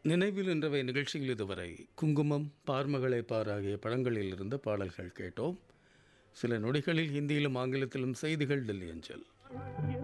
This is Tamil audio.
நினைவில் என்றவை நிகழ்ச்சியில் இதுவரை குங்குமம், பார்மகளை பார் ஆகிய படங்களில் இருந்த பாடல்கள் கேட்டோம். சில நொடிகளில் ஹிந்தியிலும் ஆங்கிலத்திலும் செய்திகள் டெல்லி அஞ்சல்.